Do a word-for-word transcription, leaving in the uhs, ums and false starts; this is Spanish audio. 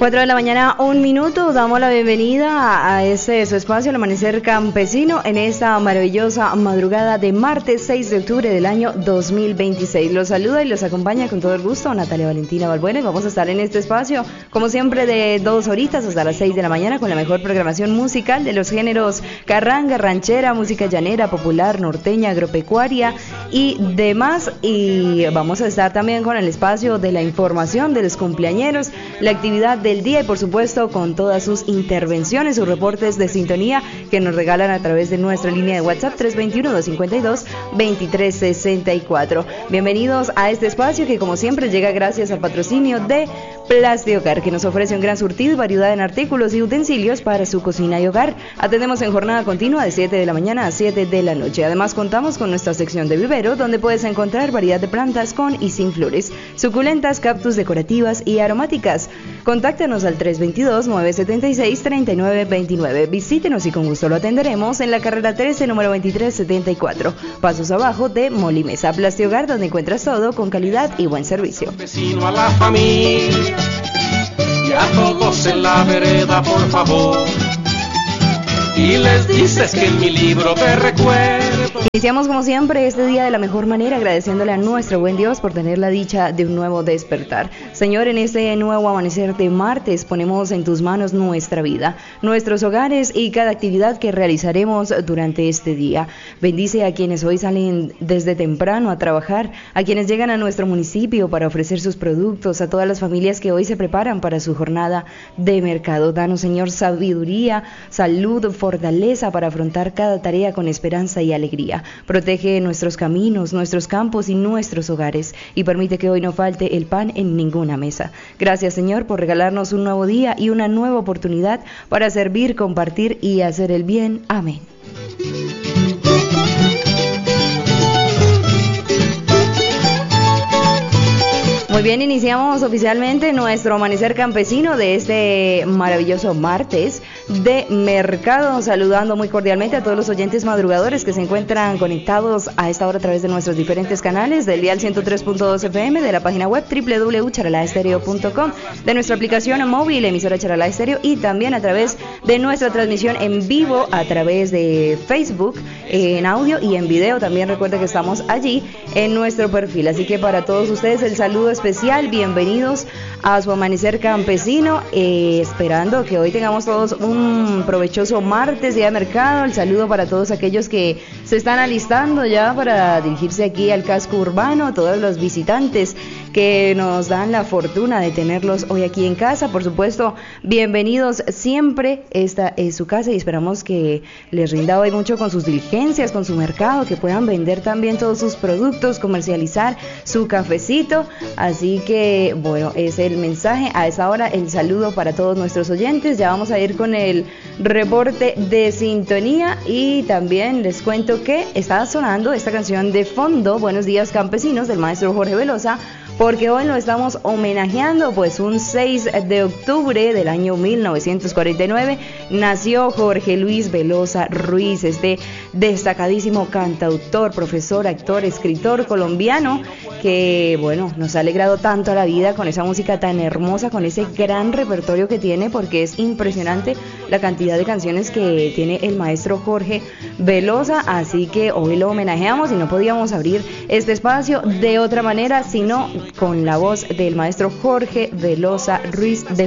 cuatro de la mañana, un minuto, damos la bienvenida a este su espacio, el Amanecer Campesino, en esta maravillosa madrugada de martes seis de octubre del año dos mil veintiséis. Los saluda y los acompaña con todo el gusto Natalia Valentina Balbuena, y vamos a estar en este espacio, como siempre, de dos horitas hasta las seis de la mañana, con la mejor programación musical de los géneros carranga, ranchera, música llanera, popular, norteña, agropecuaria y demás. Y vamos a estar también con el espacio de la información de los cumpleañeros, la actividad del día y por supuesto con todas sus intervenciones, sus reportes de sintonía que nos regalan a través de nuestra línea de WhatsApp tres dos uno, dos cinco dos, dos tres seis cuatro. Bienvenidos a este espacio que como siempre llega gracias al patrocinio de Plastihogar, que nos ofrece un gran surtido y variedad en artículos y utensilios para su cocina y hogar. Atendemos en jornada continua de siete de la mañana a siete de la noche. Además contamos con nuestra sección de vivero, donde puedes encontrar variedad de plantas con y sin flores, suculentas, cactus, decorativas y aromáticas. Contáctenos al tres dos dos, nueve siete seis, tres nueve dos nueve. Visítenos y con gusto lo atenderemos en la carrera trece, número veintitrés setenta y cuatro, pasos abajo de Molimesa. Plastihogar, donde encuentras todo con calidad y buen servicio. Vecino, a la familia y a todos en la vereda, por favor, y les dices que en mi libro te recuerdo. Iniciamos como siempre este día de la mejor manera, agradeciéndole a nuestro buen Dios por tener la dicha de un nuevo despertar. Señor, en este nuevo amanecer de martes ponemos en tus manos nuestra vida, nuestros hogares y cada actividad que realizaremos durante este día. Bendice a quienes hoy salen desde temprano a trabajar, a quienes llegan a nuestro municipio para ofrecer sus productos, a todas las familias que hoy se preparan para su jornada de mercado. Danos, Señor, sabiduría, salud, fortaleza para afrontar cada tarea con esperanza y alegría. Protege nuestros caminos, nuestros campos y nuestros hogares, y permite que hoy no falte el pan en ninguna mesa. Gracias, Señor, por regalarnos un nuevo día y una nueva oportunidad para servir, compartir y hacer el bien. Amén. Muy bien, iniciamos oficialmente nuestro amanecer campesino de este maravilloso martes de mercado, saludando muy cordialmente a todos los oyentes madrugadores que se encuentran conectados a esta hora a través de nuestros diferentes canales, del dial ciento tres punto dos F M, de la página web doble u doble u doble u punto charalá estéreo punto com, de nuestra aplicación móvil, emisora Charalá Estéreo, y también a través de nuestra transmisión en vivo a través de Facebook, en audio y en video. También recuerda que estamos allí en nuestro perfil, así que para todos ustedes el saludo especial. Bienvenidos a su amanecer campesino, eh, esperando que hoy tengamos todos un provechoso martes, día de mercado. El saludo para todos aquellos que se están alistando ya para dirigirse aquí al casco urbano, todos los visitantes que nos dan la fortuna de tenerlos hoy aquí en casa. Por supuesto, bienvenidos siempre, esta es su casa y esperamos que les rinda hoy mucho con sus diligencias, con su mercado, que puedan vender también todos sus productos, comercializar su cafecito. Así que, bueno, es el mensaje a esa hora, el saludo para todos nuestros oyentes. Ya vamos a ir con el reporte de sintonía y también les cuento que está sonando esta canción de fondo, Buenos Días Campesinos, del maestro Jorge Velosa, porque hoy lo estamos homenajeando, pues un seis de octubre del año mil novecientos cuarenta y nueve nació Jorge Luis Velosa Ruiz, este destacadísimo cantautor, profesor, actor, escritor colombiano que, bueno, nos ha alegrado tanto a la vida con esa música tan hermosa, con ese gran repertorio que tiene, porque es impresionante la cantidad de canciones que tiene el maestro Jorge Velosa. Así que hoy lo homenajeamos y no podíamos abrir este espacio de otra manera sino con la voz del maestro Jorge Velosa Ruiz de